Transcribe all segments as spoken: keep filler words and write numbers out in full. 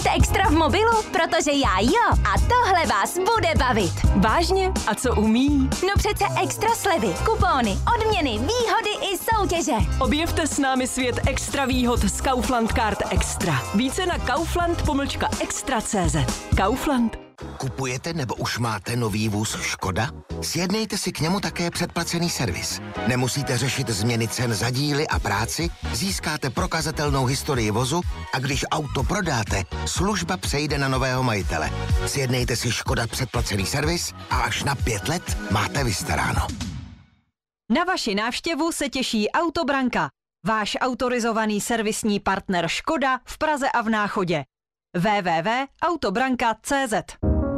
extra v mobilu? Protože já jo. A tohle vás bude bavit. Vážně? A co umí? No přece extra slevy, kupóny, odměny, výhody i soutěže. Objevte s námi svět extra výhod z Kaufland Card Extra. Více na kaufland pomlčka extra tečka cé zet. Kaufland. Kupujete nebo už máte nový vůz Škoda? Sjednejte si k němu také předplacený servis. Nemusíte řešit změny cen za díly a práci, získáte prokazatelnou historii vozu a když auto prodáte, služba přejde na nového majitele. Sjednejte si Škoda předplacený servis a až na pět let máte vystaráno. Na vaši návštěvu se těší Autobranka, váš autorizovaný servisní partner Škoda v Praze a v Náchodě. w w w tečka autobranka tečka cé zet.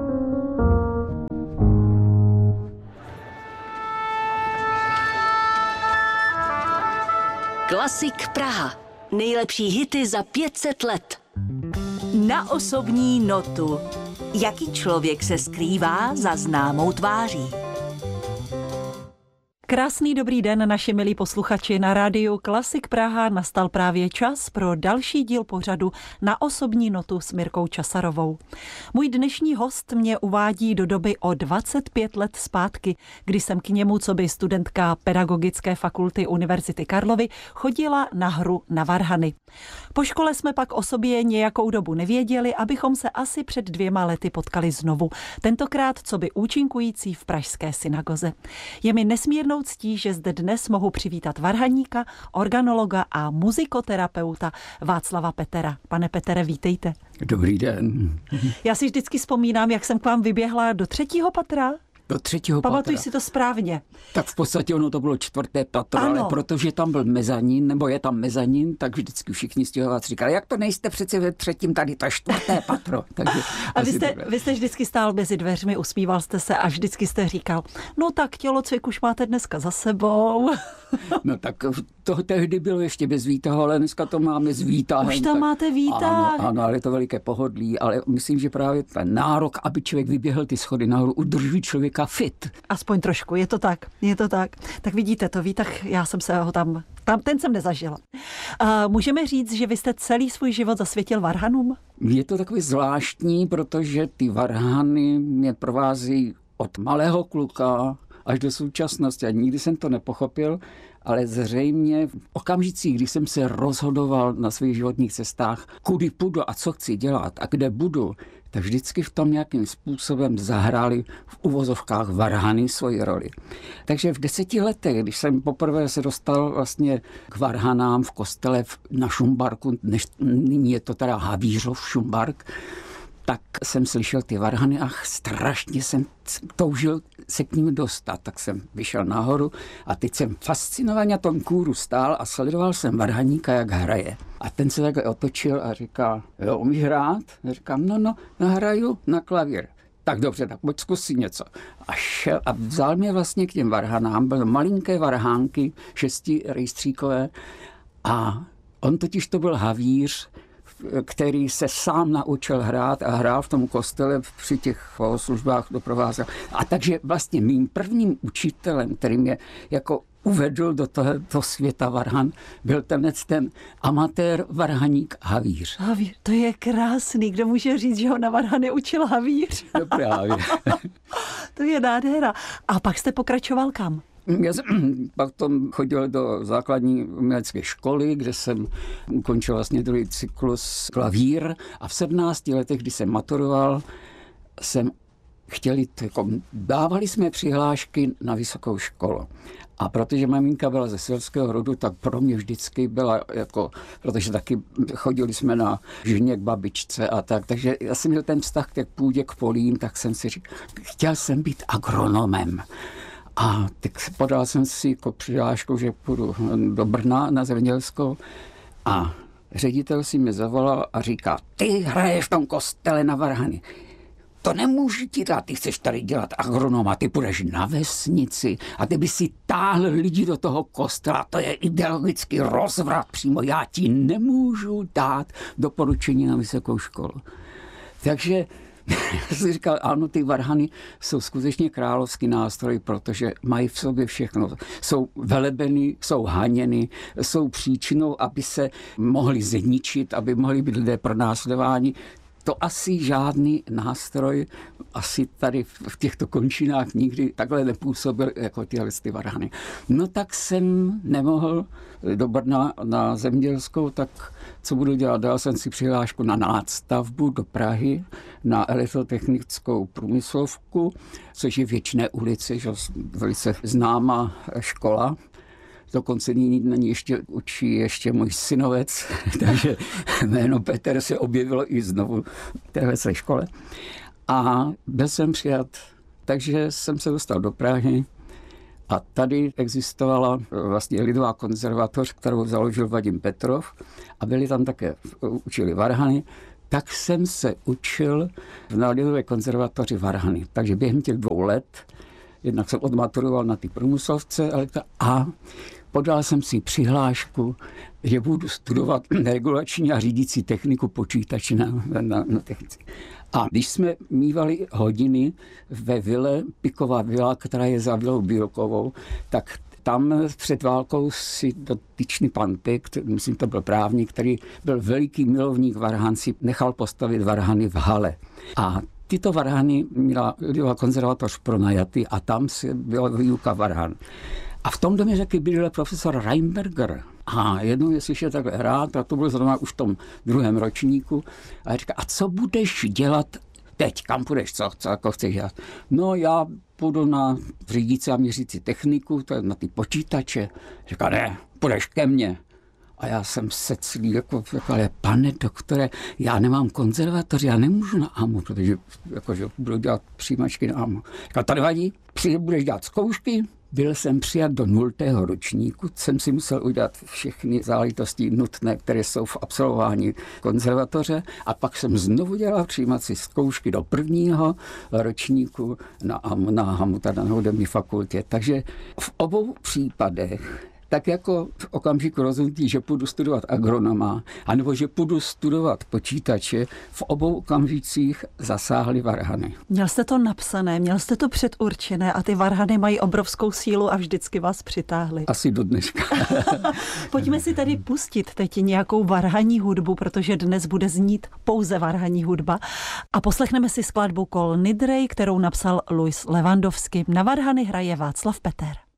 Klasik Praha. Nejlepší hity za pět set let. Na osobní notu. Jaký člověk se skrývá za známou tváří? Krásný dobrý den, naši milí posluchači. Na rádiu Klasik Praha nastal právě čas pro další díl pořadu Na osobní notu s Mirkou Časarovou. Můj dnešní host mě uvádí do doby o dvacet pět let zpátky, kdy jsem k němu coby studentka Pedagogické fakulty Univerzity Karlovy chodila na hru na varhany. Po škole jsme pak o sobě nějakou dobu nevěděli, abychom se asi před dvěma lety potkali znovu. Tentokrát coby účinkující v pražské synagoze. Je mi nesmírnou ctí, že zde dnes mohu přivítat varhaníka, organologa a muzikoterapeuta Václava Petera. Pane Petere, vítejte. Dobrý den. Já si vždycky vzpomínám, jak jsem k vám vyběhla do třetího patra. Do třetího Pamatuji patra. si to správně. Tak v podstatě ono to bylo čtvrté patro, Ano. ale protože tam byl mezanín, nebo je tam mezanín, tak vždycky všichni stěhováci říkali, jak to nejste přece ve třetím, tady to čtvrté patro. Takže a vy jste, vy jste vždycky stál mezi dveřmi, usmíval jste se a vždycky jste říkal, no tak tělocvik už máte dneska za sebou. No tak to tehdy bylo ještě bez výtahu, ale dneska to máme s výtahem. Už tam tak, máte výtah. Ano, ano, ale je to veliké pohodlí, ale myslím, že právě ten nárok, aby člověk vyběhl ty schody nahoru, udrží člověka fit. Aspoň trošku, je to tak, je to tak. Tak vidíte, to výtah, já jsem se ho tam, tam ten jsem nezažila. Uh, můžeme říct, že vy jste celý svůj život zasvětil varhanům? Je to takový zvláštní, protože ty varhany mě provází od malého kluka až do současnosti. A nikdy jsem to nepochopil, ale zřejmě v okamžicích, kdy jsem se rozhodoval na svých životních cestách, kudy půjdu a co chci dělat a kde budu, tak vždycky v tom nějakým způsobem zahráli v uvozovkách varhany svoji roli. Takže v deseti letech, když jsem poprvé se dostal vlastně k varhanám v kostele na Šumbarku, než, nyní je to teda Havířov Šumbark, tak jsem slyšel ty varhany a strašně jsem toužil se k ním dostat. Tak jsem vyšel nahoru a teď jsem fascinovaně na tom kůru stál a sledoval jsem varhaníka, jak hraje. A ten se takhle otočil a říká, jo, umíš hrát? A říkám, no, no, nahraju na klavír. Tak dobře, tak pojď zkusit něco. A šel a vzal mě vlastně k těm varhanám, byly malinké varhánky, šesti rejstříkové a on totiž to byl havíř, který se sám naučil hrát a hrál v tom kostele při těch službách doprovázel. A takže vlastně mým prvním učitelem, který mě jako uvedl do tohoto světa varhan, byl tenec ten amatér varhaník Havíř. Havíř, to je krásný. Kdo může říct, že ho na varhany učil Havíř? No právě. To je nádhera. A pak jste pokračoval kam? Já jsem pak tom chodil do základní umělecké školy, kde jsem ukončil vlastně druhý cyklus klavír a v sedmnácti letech, kdy jsem maturoval, jsem chtěl jít, jako, dávali jsme přihlášky na vysokou školu. A protože maminka byla ze selského rodu, tak pro mě vždycky byla jako, protože taky chodili jsme na žně k babičce a tak, takže já jsem měl ten vztah k půdě, k polím, tak jsem si říkal, chtěl jsem být agronomem. A tak podal jsem si jako přihlášku, že půjdu do Brna na zemědělskou a ředitel si mě zavolal a říká, ty hraješ v tom kostele na varhany. To nemůžu ti dát, ty chceš tady dělat agronoma, ty půjdeš na vesnici a ty by si táhl lidi do toho kostela, to je ideologický rozvrat přímo, já ti nemůžu dát doporučení na vysokou školu. Takže já si říkal, ano, ty varhany jsou skutečně královský nástroj, protože mají v sobě všechno. Jsou velebeny, jsou haněny, jsou příčinou, aby se mohli zničit, aby mohli být lidé pronásledováni. to asi žádný nástroj asi tady v těchto končinách nikdy takhle nepůsobil jako tyhle ty varhany. No tak jsem nemohl do Brna na zemědělskou, tak co budu dělat? Dal jsem si přihlášku na nástavbu do Prahy, na elektrotechnickou průmyslovku, což je v Věčné ulici, že velice známá škola. Dokonce na ní ještě učí ještě můj synovec, takže jméno Petr se objevilo i znovu v téhle škole. A byl jsem přijat, takže jsem se dostal do Prahy a tady existovala vlastně lidová konzervatoř, kterou založil Vadim Petrov a byli tam také, učili varhany, tak jsem se učil na lidové konzervatoři varhany. Takže během těch dvou let, jednak jsem odmaturoval na ty průmyslovce a podal jsem si přihlášku, že budu studovat regulační a řídící techniku počítače na, na, na technice. A když jsme mívali hodiny ve vile, Piková vila, která je za vilou Bílkovou, tak tam před válkou si dotyčný pan Pik, myslím, to byl právník, který byl veliký milovník varhan, si nechal postavit varhany v hale. A tyto varhany měla lidová konzervatoř pronajaty a tam si byla výuka varhan. A v tom domě řekl bydlel profesor Reinberger. A jednou je slyšel takhle hrát, a to bylo zrovna už v tom druhém ročníku. A říká, a co budeš dělat teď? Kam půjdeš? Co, co jako chceš dělat? No já půjdu na řídící a měřící techniku, to je na ty počítače. Říká, ne, půjdeš ke mně. A já jsem se celý, jako, jako, ale pane doktore, já nemám konzervatoř, já nemůžu na á em u, protože jakože budu dělat přijímačky na á em u. Říká, to nevadí, budeš dělat zkoušky. Byl jsem přijat do nultého ročníku, jsem si musel udělat všechny záležitosti nutné, které jsou v absolvování konzervatoře a pak jsem znovu dělal přijímací zkoušky do prvního ročníku na á em u, na á em u, tady na hudební fakultě. Takže v obou případech tak jako v okamžiku rozhodnutí, že půjdu studovat agronoma, anebo že půjdu studovat počítače, v obou okamžicích zasáhly varhany. Měl jste to napsané, měl jste to předurčené a ty varhany mají obrovskou sílu a vždycky vás přitáhly. Asi do dneška. Pojďme si tady pustit teď nějakou varhaní hudbu, protože dnes bude znít pouze varhaní hudba. A poslechneme si skladbu Kol Nidrej, kterou napsal Louis Lewandowski. Na varhany hraje Václav Peter.